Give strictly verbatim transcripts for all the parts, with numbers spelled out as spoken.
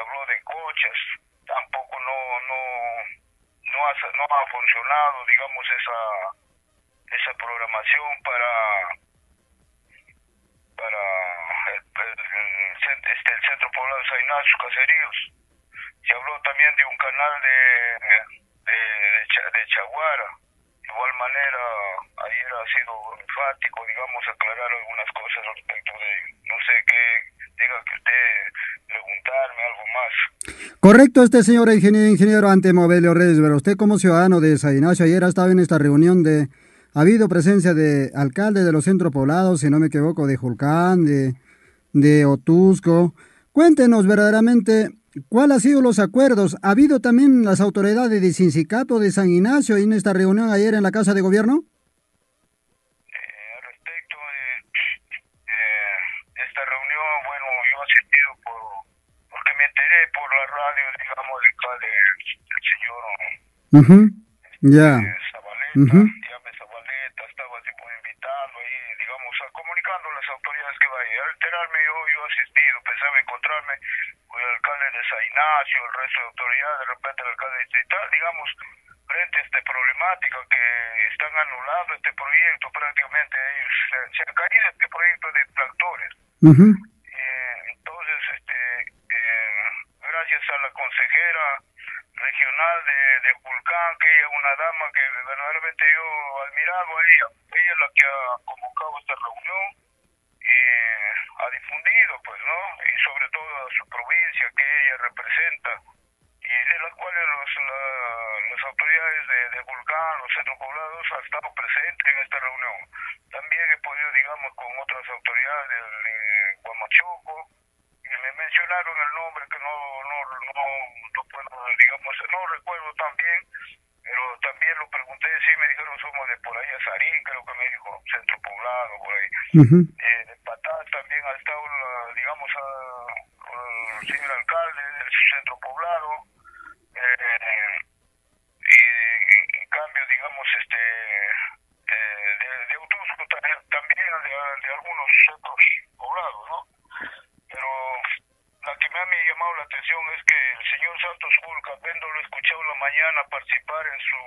habló de coches, tampoco no, no, no ha, no ha funcionado, digamos, esa, esa programación para, para el, el, el, este, el Centro Poblado de San Ignacio, Caseríos. Se habló también de un canal de, de, de, de Chaguara. De igual manera, ayer ha sido enfático, digamos, aclarar algunas cosas respecto de, no sé qué, tenga que usted preguntarme algo más. Correcto, este señor ingeniero, ingeniero Antemo Belio Resber. Usted como ciudadano de San Ignacio ayer ha estado en esta reunión de, ha habido presencia de alcaldes de los centros poblados, si no me equivoco, de Julcán, de, de Otusco. Cuéntenos verdaderamente cuáles han sido los acuerdos. ¿Ha habido también las autoridades de sindicato de San Ignacio en esta reunión ayer en la Casa de Gobierno? Eh, al respecto de eh, esta reunión, bueno, yo he asistido por, porque me enteré por la radio, digamos, de, de, del señor uh-huh. Ya. eh, Zabaleta, Uh-huh. llame Zabaleta, estaba tipo invitando ahí, digamos, a, comunicando a las autoridades que vayan. Al enterarme yo, yo he asistido, pensaba encontrarme con el alcalde de San Ignacio, el resto de autoridades, de repente el alcalde distrital, digamos, frente a esta problemática que están anulando este proyecto, prácticamente ellos se, se han caído este proyecto de tractores. Uh-huh. Eh, entonces, este, eh, gracias a la consejera regional de, de Julcán, que ella es una dama que verdaderamente yo admirado a ella, ella es la que ha convocado esta reunión y ha difundido, pues, ¿no? Y sobre todo a su provincia que ella representa, y de las cuales los, la, las autoridades de, de Julcán, los centros poblados, han estado presentes en esta reunión. También he podido, digamos, con otras autoridades de, de Huamachuco, y me mencionaron el nombre que no, no, no, no puedo, digamos, no recuerdo tan bien, pero también lo pregunté, sí, me dijeron somos de por ahí, Azarín, creo que me dijo, centro poblado, por ahí. Uh-huh. Eh, de Patá también ha estado, la, digamos, a, a, el señor alcalde del centro poblado, eh, y en cambio, digamos, este, eh, de, de Otusco también, también de, de algunos otros poblados, ¿no? Pero la que me ha llamado la atención es que el señor Santos Julca, habiéndolo escuchado en la mañana participar en su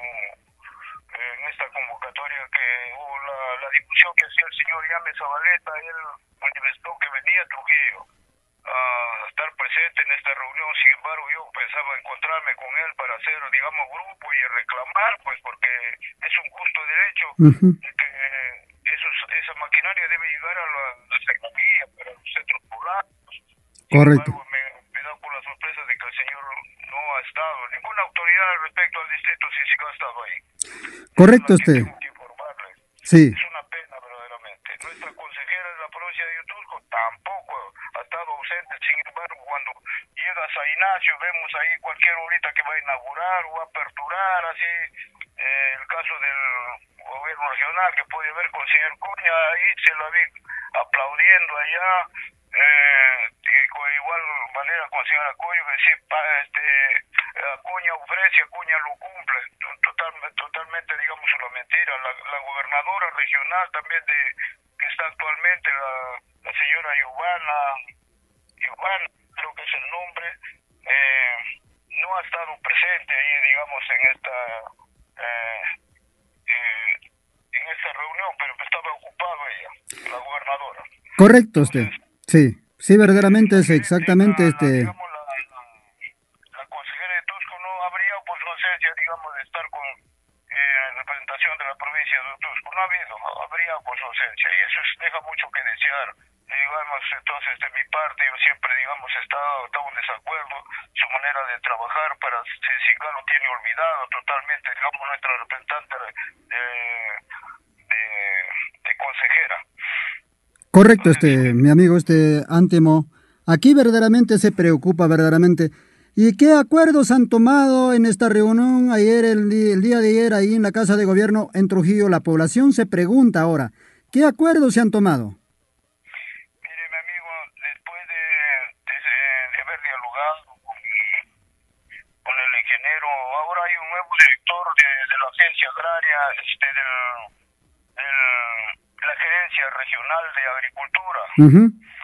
en esta convocatoria que hubo, la, la difusión que hacía el señor Yame Zabaleta, él manifestó que venía a Trujillo a estar presente en esta reunión. Sin embargo, yo pensaba encontrarme con él para hacer, digamos, grupo y reclamar, pues porque es un justo derecho Uh-huh. de que esos, esa maquinaria debe llegar a la, la secretaría, para los centros poblados. Correcto. Sin embargo, me, me da por la sorpresa de que el señor no ha estado, ninguna autoridad respecto al distrito físico ha estado ahí. Correcto, Es la que usted. tengo que informarles. Sí. Es una pena verdaderamente. Nuestra consejera de la provincia de Otusco tampoco ha estado ausente. Sin embargo, cuando llega a San Ignacio, vemos ahí cualquier horita que va a inaugurar o a aperturar, así, eh, el caso del gobierno regional que puede ver con el señor Cuña, ahí se lo vi aplaudiendo allá, eh, y con igual manera con el señor Acuña, que decir, este, Acuña ofrece, Acuña lo cumple. Total, totalmente, digamos, una mentira. La, la gobernadora regional también de que está actualmente, la, la señora Giovanna, Giovanna, creo que es el nombre, eh, no ha estado presente ahí, digamos, en esta eh, eh, en esta reunión, pero estaba ocupado ella, la gobernadora. Correcto, usted. Entonces, Sí. Sí, verdaderamente es la, exactamente la, este. digamos, la, la, la consejera de Tusco no habría pues no sé, ya, digamos, de estar con eh, representación de la provincia de Tusco. No ha habido, habría pues ausencia, y eso es, deja mucho que desear. Digamos, entonces, de mi parte, yo siempre, digamos, he estado, estado en desacuerdo, su manera de trabajar para Singal lo tiene olvidado totalmente, digamos, nuestra representante de, de, de consejera. Correcto, este, mi amigo, este Antemo, aquí verdaderamente se preocupa, verdaderamente. ¿Y qué acuerdos han tomado en esta reunión ayer, el, el día de ayer, ahí en la Casa de Gobierno en Trujillo? La población se pregunta ahora, ¿qué acuerdos se han tomado? Mire, mi amigo, después de, de, de haber dialogado con, con el ingeniero, ahora hay un nuevo director de, de la agencia agraria, este, del, del la gerencia regional de agricultura. Uh-huh.